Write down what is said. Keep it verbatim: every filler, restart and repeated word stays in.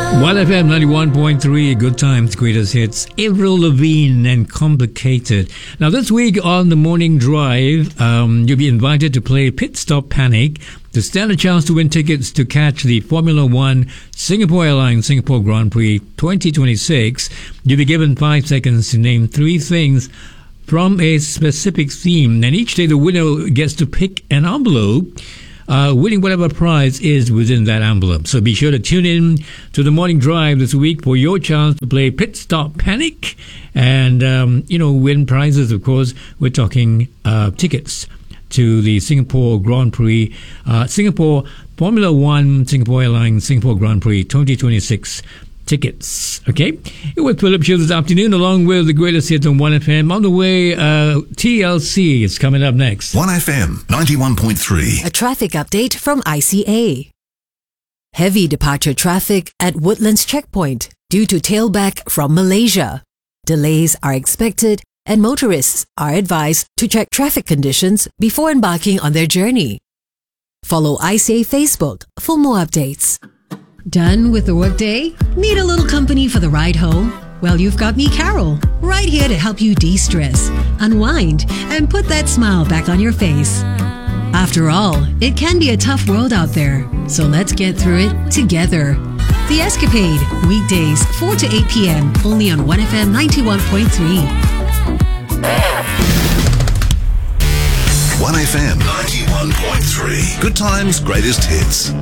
one F M ninety-one point three, Good Times, Greatest Hits, Avril Lavigne and Complicated. Now this week on the Morning Drive, um, you'll be invited to play Pit Stop Panic to stand a chance to win tickets to catch the Formula One Singapore Airlines Singapore Grand Prix twenty twenty-six. You'll be given five seconds to name three things from a specific theme, and each day the winner gets to pick an envelope, Uh, winning whatever prize is within that envelope. So be sure to tune in to the Morning Drive this week for your chance to play Pit Stop Panic and, um, you know, win prizes, of course. We're talking uh, tickets to the Singapore Grand Prix, uh, Singapore Formula One, Singapore Airlines, Singapore Grand Prix twenty twenty-six tickets. Okay, it was Philip Shields this afternoon, along with the greatest hits on one F M. On the way, uh, T L C is coming up next. one F M ninety-one point three. A traffic update from I C A. Heavy departure traffic at Woodlands Checkpoint due to tailback from Malaysia. Delays are expected and motorists are advised to check traffic conditions before embarking on their journey. Follow I C A Facebook for more updates. Done with the workday? Need a little company for the ride home? Well, you've got me, Carol, right here to help you de-stress, unwind, and put that smile back on your face. After all, it can be a tough world out there, so let's get through it together. The Escapade, weekdays four to eight p.m. only on one F M ninety-one point three. one F M ninety-one point three. Good Times, Greatest Hits.